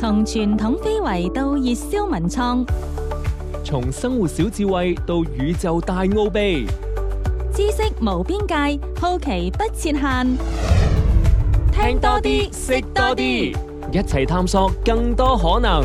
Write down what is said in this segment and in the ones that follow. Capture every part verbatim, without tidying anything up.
從傳統非遺到熱銷文創， 從生活小智慧到宇宙大奧秘， 知識無邊界，好奇不設限。聽多啲，識多啲， 一齊探索更多可能。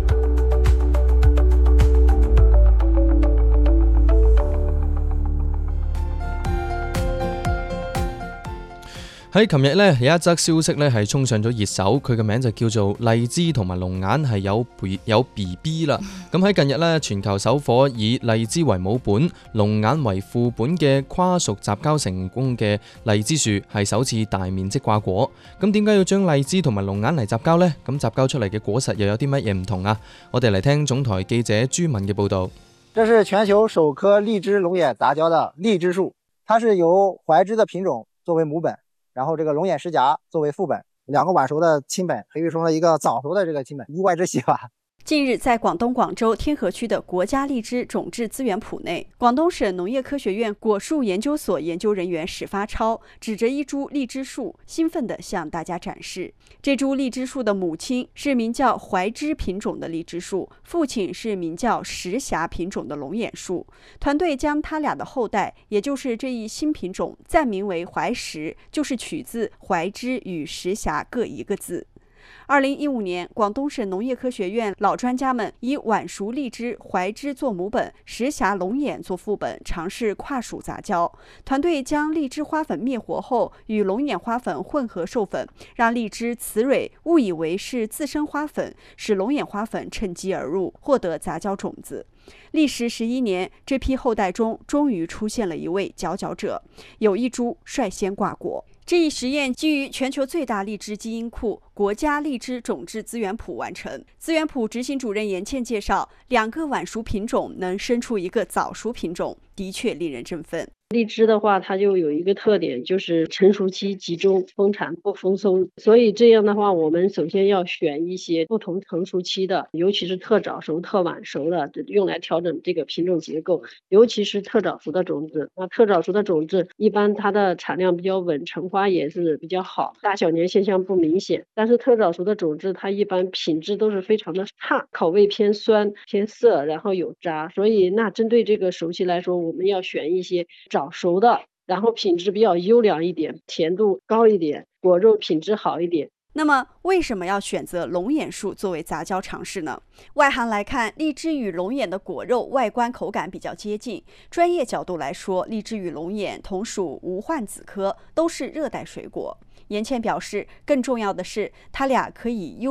喺琴日咧有一則消息咧係衝上咗熱搜，佢嘅名就叫做荔枝同埋龍眼係有有 B B 啦。咁喺近日咧，全球首顆以荔枝為母本、龍眼為副本嘅跨屬雜交成功嘅荔枝樹係首次大面積掛果。咁點解要將荔枝同埋龍眼嚟雜交呢？咁雜交出嚟嘅果實又有啲乜嘢唔同啊？我哋嚟聽總台記者朱敏嘅報道。 這是全球首顆荔枝龍眼雜交的荔枝樹，它是由槐枝的品種作為母本，然後這個龍眼實莢作為副本，兩個晚熟的親本，可以說一個早熟的這個親本，意外之喜吧。 近日，在廣東廣州天河區的國家荔枝種質資源圃內，廣東省農業科學院果樹研究所研究人員史發超指着一株荔枝樹，興奮地向大家展示。這株荔枝樹的母親是名叫槐枝品種的荔枝樹，父親是名叫實莢品種的龍眼樹。團隊將它倆的後代，也就是這一新品種，暫名為槐實，就是取自槐枝與實莢各一個字。二零一五年，廣東省農業科學院老專家們以晚熟荔枝槐枝做母本，實莢龍眼做副本，嘗試跨屬雜交。團隊將荔枝花粉滅活後，與龍眼花粉混合授粉，讓荔枝雌蕊誤以為是自生花粉，使龍眼花粉趁機而入，獲得雜交種子。歷時十一年，這批後代中終於出現了一位佼佼者，有一株率先掛果。這一實驗基於全球最大荔枝基因庫國家荔枝種質資源圃完成。資源圃執行主任嚴倩介紹，兩個晚熟品種能生出一個早熟品種，的確令人振奮。 荔枝的話，它就有一個特點，就是成熟期集中，豐產不豐收。所以這樣的話，我們首先要選一些不同成熟期的，尤其是特早熟、特晚熟的，用來調整這個品種結構。尤其是特早熟的種子，那特早熟的種子一般它的產量比較穩，成花也是比較好，大小年現象不明顯。但是特早熟的種子，它一般品質都是非常的差，口味偏酸、偏澀，然後有渣。所以那針對這個熟期來說，我們要選一些早熟的，然後品質比較優良一點，甜度高一點，果肉品質好一點。 那麼為什麼要選擇龍眼樹作為雜交嘗試呢？外行來看，荔枝與龍眼的果肉外觀口感比較接近。專業角度來說，荔枝與龍眼同屬無患子科，都是熱帶水果。嚴倩表示，更重要的是，它倆可以優